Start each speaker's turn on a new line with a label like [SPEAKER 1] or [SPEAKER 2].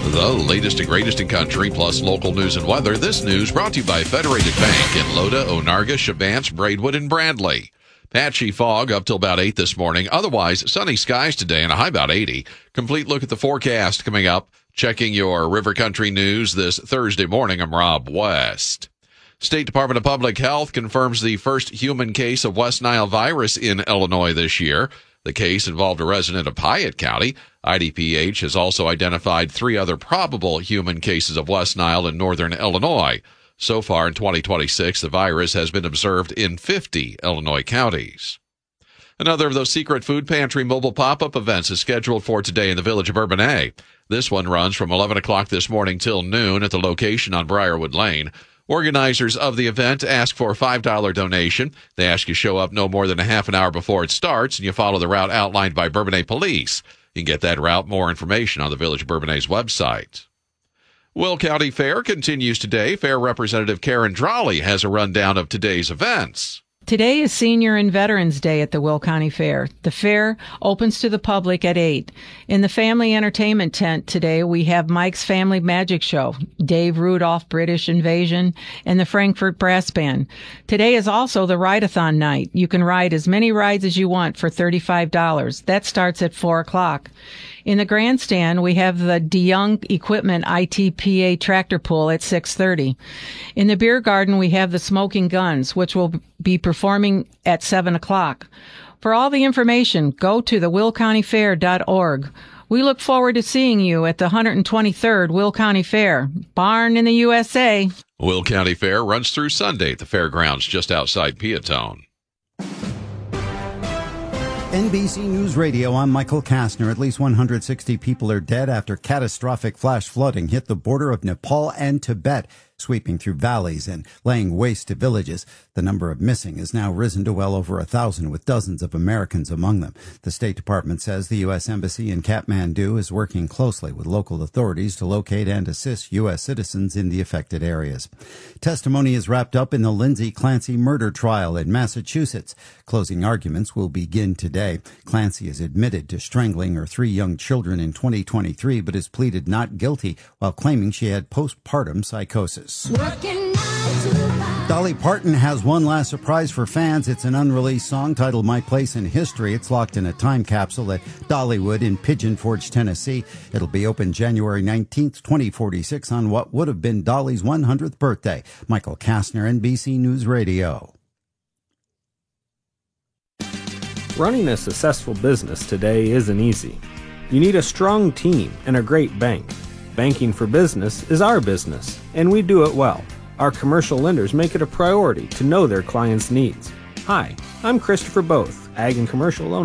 [SPEAKER 1] The latest and greatest in country, plus local news and weather. This news brought to you by Federated Bank in Loda, Onarga, Shabance, Braidwood, and Bradley. Patchy fog up till about 8 this morning. Otherwise, sunny skies today and a high about 80. Complete look at the forecast coming up. Checking your River Country news this Thursday morning. I'm Rob West. State Department of Public Health confirms the first human case of West Nile virus in Illinois this year. The case involved a resident of Piatt County. IDPH has also identified 3 other probable human cases of West Nile in northern Illinois. So far in 2026, the virus has been observed in 50 Illinois counties. Another of those secret food pantry mobile pop-up events is scheduled for today in the village of Bourbonnais. This one runs from 11 o'clock this morning till noon at the location on Briarwood Lane. Organizers of the event ask for a $5 donation. They ask you show up no more than a half an hour before it starts, and you follow the route outlined by Bourbonnais Police. You can get that route, more information on the Village of Bourbonnais website. Will County Fair continues today. Fair Representative Karen Drawley has a rundown of today's events.
[SPEAKER 2] Today is Senior and Veterans Day at the Will County Fair. The fair opens to the public at 8. In the family entertainment tent today, we have Mike's Family Magic Show, Dave Rudolph British Invasion, and the Frankfurt Brass Band. Today is also the Ride-a-thon night. You can ride as many rides as you want for $35. That starts at 4 o'clock. In the grandstand, we have the DeYoung Equipment ITPA tractor pull at 6:30. In the beer garden, we have the Smoking Guns, which will be performing at 7 o'clock. For all the information, go to thewillcountyfair.org. We look forward to seeing you at the 123rd Will County Fair, Barn in the USA.
[SPEAKER 1] Will County Fair runs through Sunday at the fairgrounds just outside Peatone.
[SPEAKER 3] NBC News Radio, I'm Michael Kastner. At least 160 people are dead after catastrophic flash flooding hit the border of Nepal and Tibet, sweeping through valleys and laying waste to villages. The number of missing has now risen to well over 1,000, with dozens of Americans among them. The State Department says the U.S. Embassy in Kathmandu is working closely with local authorities to locate and assist U.S. citizens in the affected areas. Testimony is wrapped up in the Lindsay Clancy murder trial in Massachusetts. Closing arguments will begin today. Clancy is admitted to strangling her 3 young children in 2023, but has pleaded not guilty while claiming she had postpartum psychosis. Dolly Parton has one last surprise for fans. It's an unreleased song titled My Place in History. It's locked in a time capsule at Dollywood in Pigeon Forge, Tennessee. It'll be open January 19th, 2046 on what would have been Dolly's 100th birthday. Michael Kastner, NBC News Radio.
[SPEAKER 4] Running a successful business today isn't easy. You need a strong team and a great bank. Banking for business is our business, and we do it well. Our commercial lenders make it a priority to know their clients' needs. Hi, I'm Christopher Both, Ag and Commercial Loan